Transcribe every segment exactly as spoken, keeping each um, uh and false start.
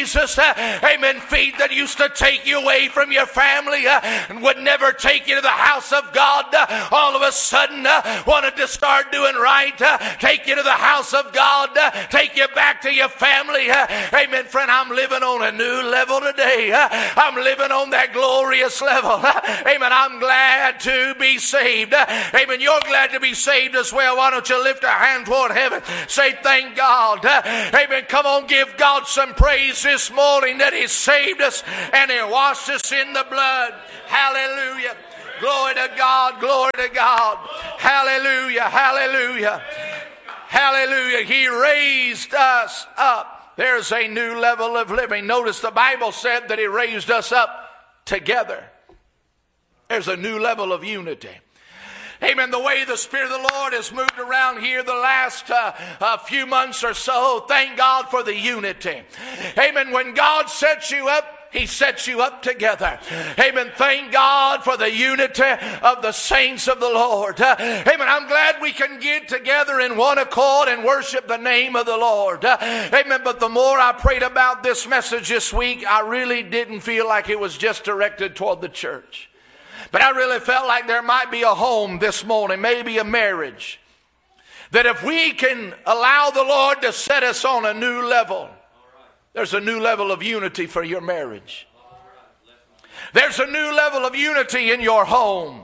Jesus, uh, amen, feet that used to take you away from your family uh, and would never take you to the house of God, uh, all of a sudden uh, wanted to start doing right, uh, take you to the house of God, uh, take you back to your family. Uh, amen, friend, I'm living on a new level today. Uh, I'm living on that glorious level. Uh, amen, I'm glad to be saved. Uh, amen, you're glad to be saved as well. Why don't you lift a hand toward heaven? Say, thank God. Uh, amen, come on, give God some praise this morning that He saved us and He washed us in the blood. Hallelujah. Glory to God, glory to God. Hallelujah, hallelujah. Hallelujah. He raised us up. There's a new level of living. Notice the Bible said that He raised us up together. There's a new level of unity. Amen. The way the Spirit of the Lord has moved around here the last uh, uh, few months or so, thank God for the unity. Amen. When God sets you up, He sets you up together. Amen. Thank God for the unity of the saints of the Lord. Uh, amen. I'm glad we can get together in one accord and worship the name of the Lord. Uh, amen. But the more I prayed about this message this week, I really didn't feel like it was just directed toward the church. But I really felt like there might be a home this morning, maybe a marriage, that if we can allow the Lord to set us on a new level, there's a new level of unity for your marriage. There's a new level of unity in your home.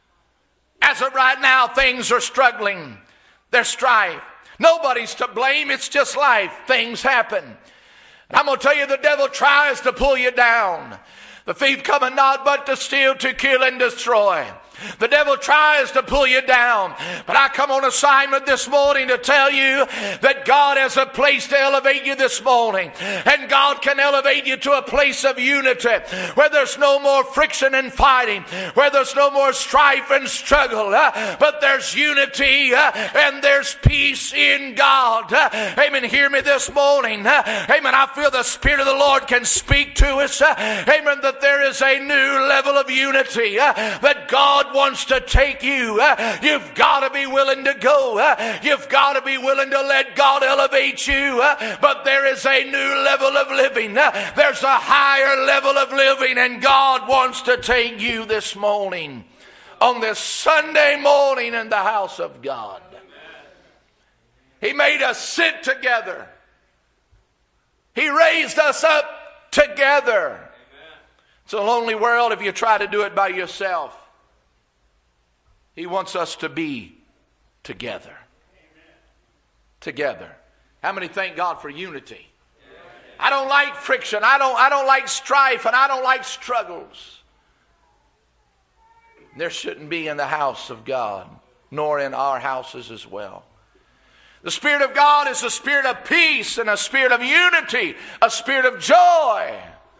As of right now, things are struggling. There's strife. Nobody's to blame. It's just life. Things happen. And I'm going to tell you, the devil tries to pull you down. The thief cometh not but to steal, to kill, and destroy. The devil tries to pull you down. But I come on assignment this morning to tell you that God has a place to elevate you this morning. And God can elevate you to a place of unity where there's no more friction and fighting, where there's no more strife and struggle, uh, but there's unity uh, and there's peace in God. Uh, amen. Hear me this morning. Uh, amen. I feel the Spirit of the Lord can speak to us. Uh, amen. That there is a new level of unity uh, that God wants to take you. Uh, you've got to be willing to go. Uh, you've got to be willing to let God elevate you. Uh, but there is a new level of living. Uh, there's a higher level of living, and God wants to take you this morning, on this Sunday morning in the house of God. He made us sit together. He raised us up together. It's a lonely world if you try to do it by yourself. He wants us to be together. Amen. Together. How many thank God for unity? Amen. I don't like friction. I don't, I don't like strife, and I don't like struggles. There shouldn't be in the house of God, nor in our houses as well. The Spirit of God is a spirit of peace and a spirit of unity, a spirit of joy.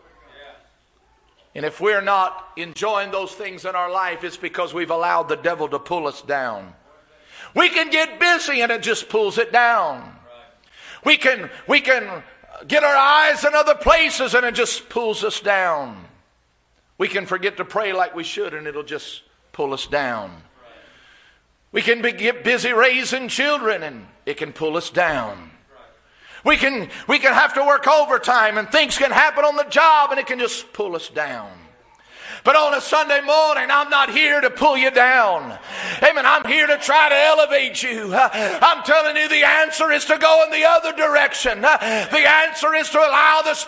And if we're not enjoying those things in our life, it's because we've allowed the devil to pull us down. We can get busy and it just pulls it down. We can, we can get our eyes in other places and it just pulls us down. We can forget to pray like we should and it'll just pull us down. We can be, get busy raising children and it can pull us down. We can, we can have to work overtime and things can happen on the job and it can just pull us down. But on a Sunday morning, I'm not here to pull you down. Amen. I'm here to try to elevate you. I'm telling you, the answer is to go in the other direction. The answer is to allow the